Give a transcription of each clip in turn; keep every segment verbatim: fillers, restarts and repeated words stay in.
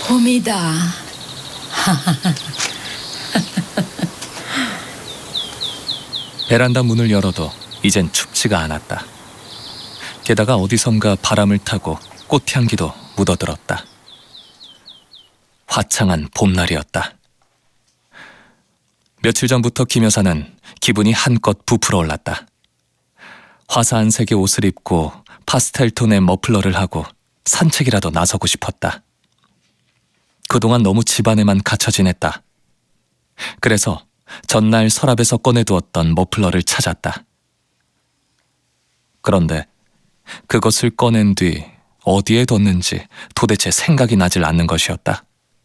봄이다. 베란다 문을 열어도 이젠 춥지가 않았다. 게다가 어디선가 바람을 타고 꽃향기도 묻어들었다. 화창한 봄날이었다. 며칠 전부터 김 여사는 기분이 한껏 부풀어 올랐다. 화사한 색의 옷을 입고 파스텔 톤의 머플러를 하고 산책이라도 나서고 싶었다. 그동안 너무 집안에만 갇혀 지냈다. 그래서 전날 서랍에서 꺼내두었던 머플러를 찾았다. 그런데 그것을 꺼낸 뒤 어디에 뒀는지 도대체 생각이 나질 않는 것이었다.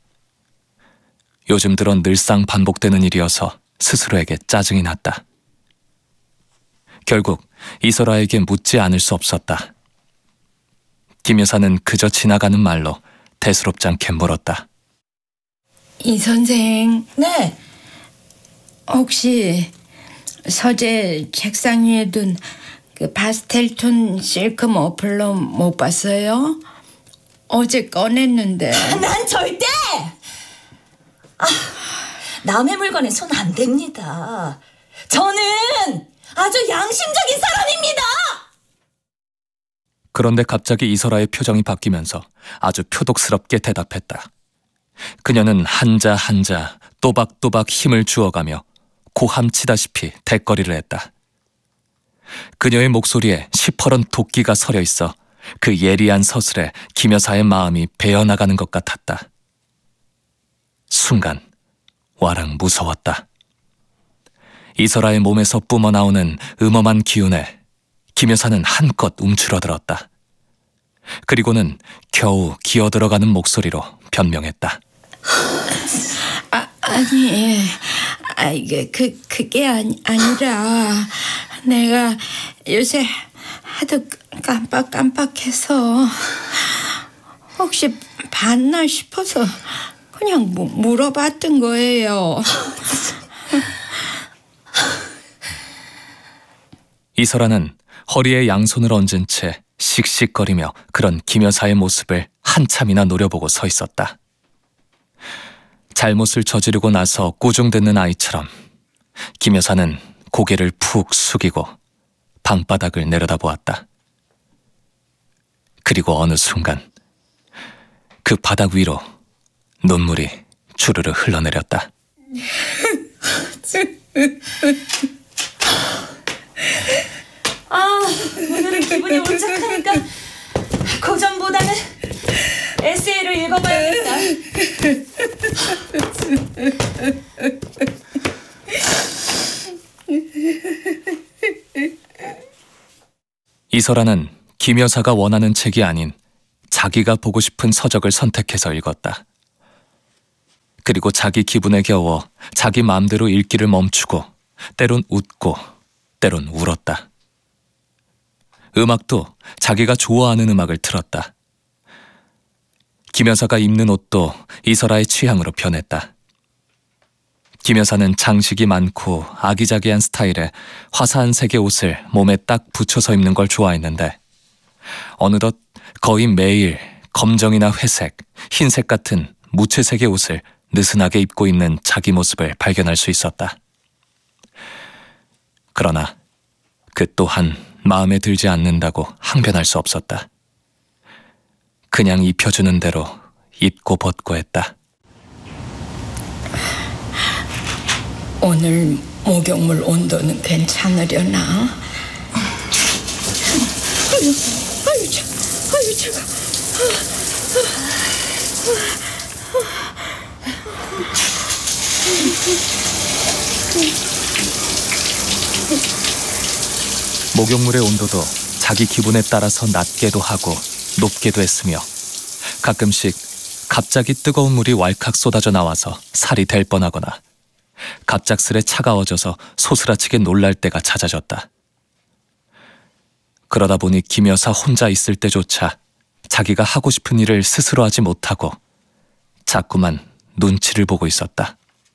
요즘 들어 늘상 반복되는 일이어서 스스로에게 짜증이 났다. 결국 이설아에게 묻지 않을 수 없었다. 김 여사는 그저 지나가는 말로 대수롭지 않게 물었다. 이 선생, 네. 혹시 서재 책상 위에 둔 그 파스텔톤 실크 머플러 못 봤어요? 어제 꺼냈는데. 난 절대! 아, 남의 물건에 손 안 댑니다. 저는 아주 양심적인 사람입니다! 그런데 갑자기 이설아의 표정이 바뀌면서 아주 표독스럽게 대답했다. 그녀는 한자 한자 또박또박 힘을 주어가며 고함치다시피 대거리를 했다. 그녀의 목소리에 시퍼런 도끼가 서려 있어 그 예리한 서술에 김 여사의 마음이 베어나가는 것 같았다. 순간 와랑 무서웠다. 이설아의 몸에서 뿜어나오는 음험한 기운에 김 여사는 한껏 움츠러들었다. 그리고는 겨우 기어들어가는 목소리로 변명했다. 아, 아니, 아, 이게 그, 그게 아니, 아니라 내가 요새 하도 깜빡깜빡해서 혹시 봤나 싶어서 그냥 뭐 물어봤던 거예요. 이설아는 허리에 양손을 얹은 채 씩씩거리며 그런 김 여사의 모습을 한참이나 노려보고 서 있었다. 잘못을 저지르고 나서 꾸중듣는 아이처럼 김 여사는 고개를 푹 숙이고 방바닥을 내려다보았다. 그리고 어느 순간 그 바닥 위로 눈물이 주르르 흘러내렸다. 아, 오늘은 기분이 온착하니까 고전보다는 에세이를 읽어봐야겠다. 이설아는 김 여사가 원하는 책이 아닌 자기가 보고 싶은 서적을 선택해서 읽었다. 그리고 자기 기분에 겨워 자기 마음대로 읽기를 멈추고 때론 웃고 때론 울었다. 음악도 자기가 좋아하는 음악을 틀었다. 김 여사가 입는 옷도 이설아의 취향으로 변했다. 김 여사는 장식이 많고 아기자기한 스타일의 화사한 색의 옷을 몸에 딱 붙여서 입는 걸 좋아했는데 어느덧 거의 매일 검정이나 회색, 흰색 같은 무채색의 옷을 느슨하게 입고 있는 자기 모습을 발견할 수 있었다. 그러나 그 또한 마음에 들지 않는다고 항변할 수 없었다. 그냥 입혀주는 대로 입고 벗고 했다. 오늘 목욕물 온도는 괜찮으려나? 아유, 아유, 차, 아유, 차가. 목욕물의 온도도 자기 기분에 따라서 낮게도 하고 높게도 했으며 가끔씩 갑자기 뜨거운 물이 왈칵 쏟아져 나와서 살이 될 뻔하거나 갑작스레 차가워져서 소스라치게 놀랄 때가 잦아졌다. 그러다 보니 김 여사 혼자 있을 때조차 자기가 하고 싶은 일을 스스로 하지 못하고 자꾸만 눈치를 보고 있었다.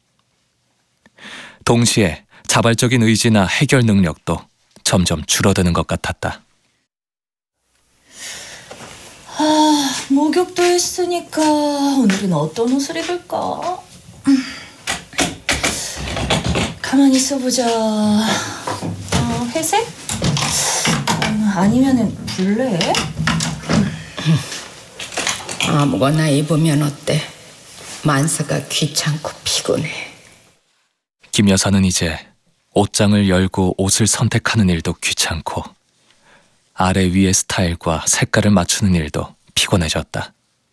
동시에 자발적인 의지나 해결 능력도 점점 줄어드는 것 같았다. 아, 목욕도 했으니까 오늘은 어떤 옷을 입을까? 음. 가만히 있어보자. 어, 회색? 음, 아니면은 블랙? 아무거나 입으면 어때? 만사가 귀찮고 피곤해. 김 여사는 이제 옷장을 열고 옷을 선택하는 일도 귀찮고 아래 위의 스타일과 색깔을 맞추는 일도 피곤해졌다.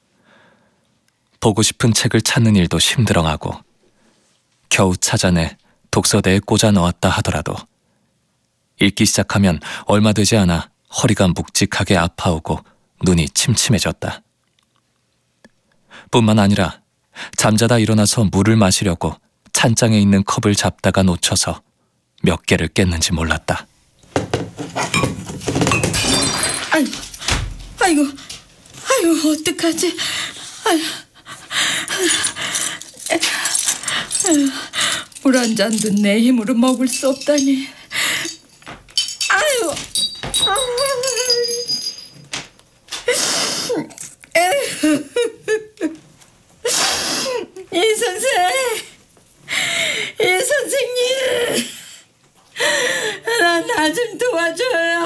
보고 싶은 책을 찾는 일도 힘들어하고 겨우 찾아내 독서대에 꽂아 넣었다 하더라도 읽기 시작하면 얼마 되지 않아 허리가 묵직하게 아파오고 눈이 침침해졌다. 뿐만 아니라 잠자다 일어나서 물을 마시려고 찬장에 있는 컵을 잡다가 놓쳐서 몇 개를 깼는지 몰랐다. 아이고, 아이고, 아이고, 어떡하지? 아이고, 물 한 잔도 내 힘으로 먹을 수 없다니. 아이고, 이 선생, 이 선생님, 나 나 좀 도와줘요.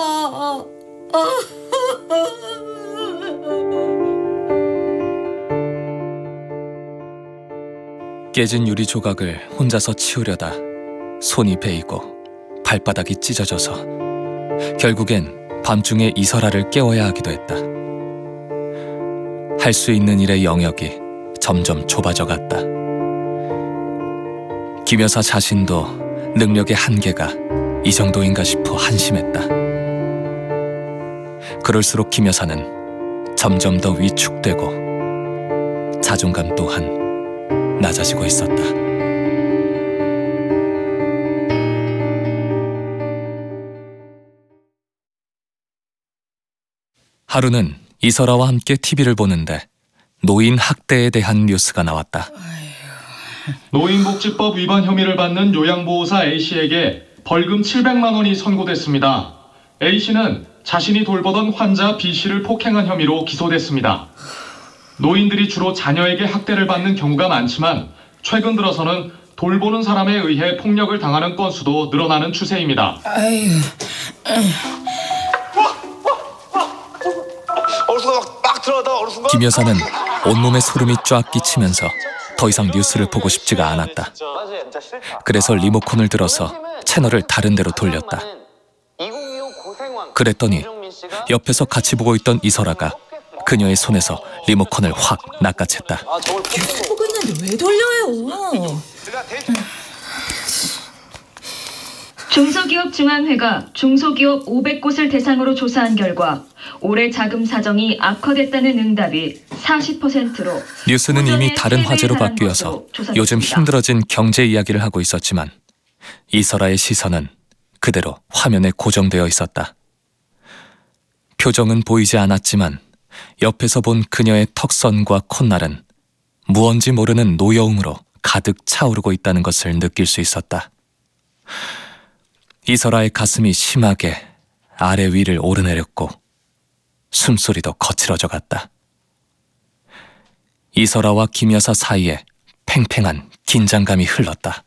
깨진 유리 조각을 혼자서 치우려다 손이 베이고 발바닥이 찢어져서 결국엔 밤중에 이설아를 깨워야 하기도 했다. 할 수 있는 일의 영역이 점점 좁아져 갔다. 김 여사 자신도 능력의 한계가 이 정도인가 싶어 한심했다. 그럴수록 김 여사는 점점 더 위축되고 자존감 또한 낮아지고 있었다. 하루는 이설아와 함께 티비를 보는데 노인 학대에 대한 뉴스가 나왔다. 노인복지법 위반 혐의를 받는 요양보호사 A씨에게 벌금 칠백만 원이 선고됐습니다. A씨는 자신이 돌보던 환자 B씨를 폭행한 혐의로 기소됐습니다. 노인들이 주로 자녀에게 학대를 받는 경우가 많지만 최근 들어서는 돌보는 사람에 의해 폭력을 당하는 건수도 늘어나는 추세입니다. 아유, 김 여사는 온몸에 소름이 쫙 끼치면서 더 이상 뉴스를 보고 싶지가 않았다. 그래서 리모컨을 들어서 채널을 다른 데로 돌렸다. 그랬더니 옆에서 같이 보고 있던 이설아가 그녀의 손에서 리모컨을 확 낚아챘다. 뉴스 보고 있는데 왜 돌려요? 중소기업중앙회가 중소기업 오백 곳을 대상으로 조사한 결과 올해 자금 사정이 악화됐다는 응답이 사십 퍼센트로 뉴스는 이미 다른 화제로 바뀌어서 요즘 힘들어진 경제 이야기를 하고 있었지만 이설아의 시선은 그대로 화면에 고정되어 있었다. 표정은 보이지 않았지만 옆에서 본 그녀의 턱선과 콧날은 무언지 모르는 노여움으로 가득 차오르고 있다는 것을 느낄 수 있었다. 이설아의 가슴이 심하게 아래 위를 오르내렸고 숨소리도 거칠어져 갔다. 이설아와 김 여사 사이에 팽팽한 긴장감이 흘렀다.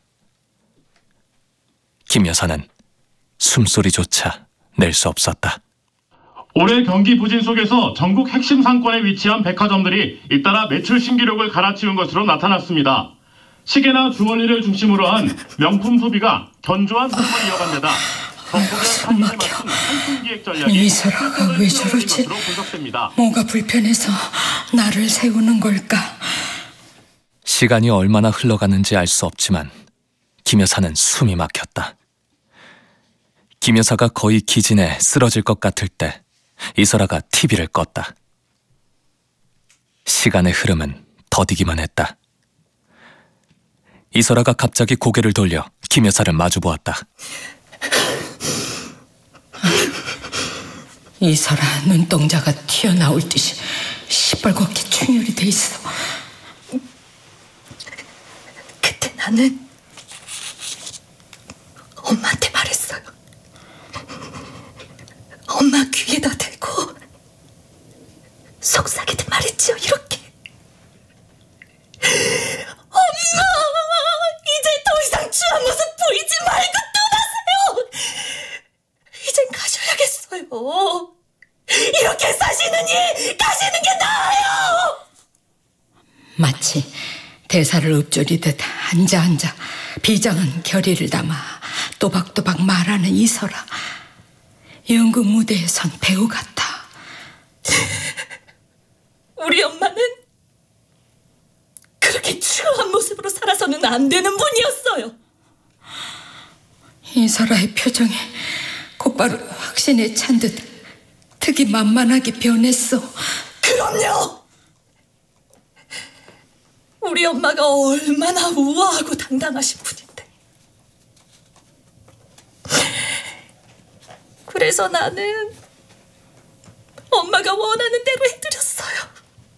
김 여사는 숨소리조차 낼 수 없었다. 올해 경기 부진 속에서 전국 핵심 상권에 위치한 백화점들이 잇따라 매출 신기록을 갈아치운 것으로 나타났습니다. 시계나 주얼리를 중심으로 한 명품 소비가 견조한 흐름을 이어간 데다 전국의 사진을 맞춘 상품 기획 전략이 이설아가 왜 저러지? 뭐가 불편해서 나를 세우는 걸까? 시간이 얼마나 흘러가는지 알 수 없지만 김 여사는 숨이 막혔다. 김 여사가 거의 기진에 쓰러질 것 같을 때 이설아가 티비를 껐다. 시간의 흐름은 더디기만 했다. 이설아가 갑자기 고개를 돌려 김 여사를 마주보았다. 이설아 눈동자가 튀어나올 듯이 시뻘겋게 충혈이 돼 있어. 그때 나는 엄마한테 말했어요. 엄마 귀에다 대고 속삭였어요. 어쩌지요, 이렇게. 엄마, 이제 더 이상 추한 모습 보이지 말고 떠나세요. 이젠 가셔야겠어요. 이렇게 사시느니 가시는 게 나아요. 마치 대사를 읊조리듯 앉아 앉아 비장한 결의를 담아 또박또박 말하는 이설아. 연극 무대에 선 배우 같아. 우리 엄마는 그렇게 추한 모습으로 살아서는 안 되는 분이었어요. 이설아의 표정에 곧바로 확신에 찬 듯 특이 만만하게 변했어. 그럼요. 우리 엄마가 얼마나 우아하고 당당하신 분인데. 그래서 나는 엄마가 원하는 대로 해드렸어요.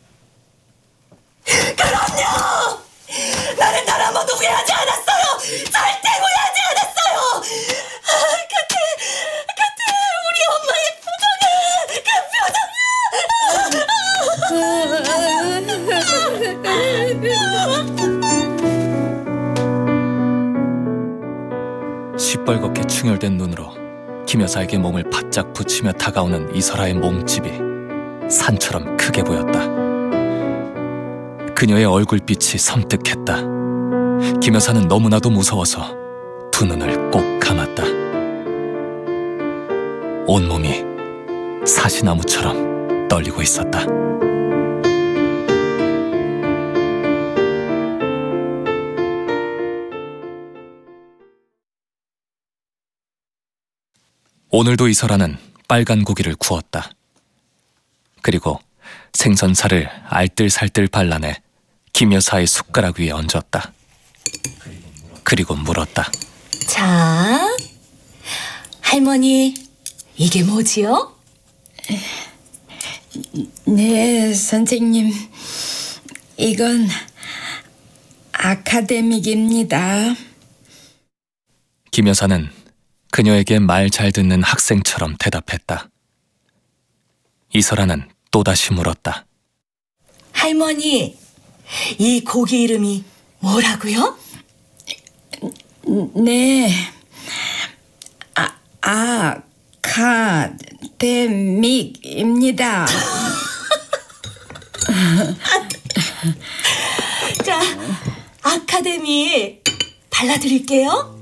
그럼요! 나는 단 한 번도 후회하지 않았어요! 절대 후회하지 않았어요! 그때, 그때 우리 엄마의 그 표정! 시뻘겋게 충혈된 눈으로 김 여사에게 몸을 바짝 붙이며 다가오는 이설아의 몸집이 산처럼 크게 보였다. 그녀의 얼굴빛이 섬뜩했다. 김 여사는 너무나도 무서워서 두 눈을 꼭 감았다. 온몸이 사시나무처럼 떨리고 있었다. 오늘도 이설아는 빨간 고기를 구웠다. 그리고 생선살을 알뜰살뜰 발라내 김 여사의 숟가락 위에 얹었다. 그리고 물었다. 자, 할머니, 이게 뭐지요? 네, 선생님. 이건 아카데믹입니다. 김 여사는 그녀에게 말 잘 듣는 학생처럼 대답했다. 이설아는 또다시 물었다. 할머니, 이 고기 이름이 뭐라고요? 네, 아, 아카데믹입니다. 자, 아카데미 발라드릴게요.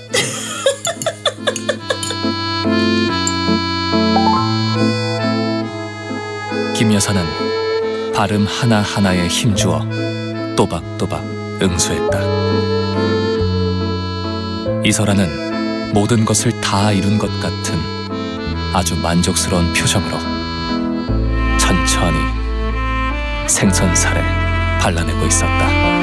김 여사는 발음 하나하나에 힘주어 또박또박 응수했다. 이설아는 모든 것을 다 이룬 것 같은 아주 만족스러운 표정으로 천천히 생선살에 발라내고 있었다.